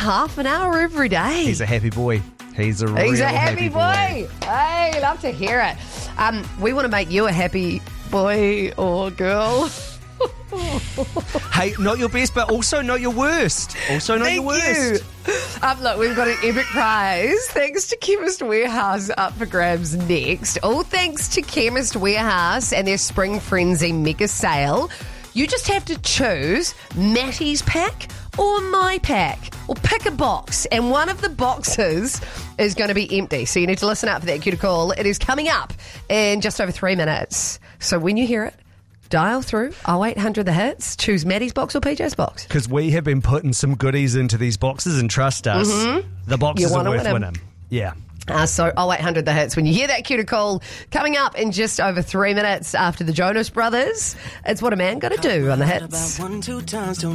half an hour every day. He's a happy boy. He's a happy boy. Hey, love to hear it. We want to make you a happy boy or girl. Hey, not your best, but also not your worst. Also not your worst. Look, we've got an epic prize. Thanks to Chemist Warehouse up for grabs next. All thanks to Chemist Warehouse and their Spring Frenzy mega sale. You just have to choose Mattie's pack or my pack, or pick a box, and one of the boxes is going to be empty. So you need to listen up for that cue to call. It is coming up in just over 3 minutes. So when you hear it, dial through 0800 the hits, choose Maddie's box or PJ's box. Because we have been putting some goodies into these boxes, and trust us, the boxes are worth winning. Yeah. So 0800 the hits. When you hear that cue to call, coming up in just over 3 minutes after the Jonas Brothers, it's what a man got to do on the hits.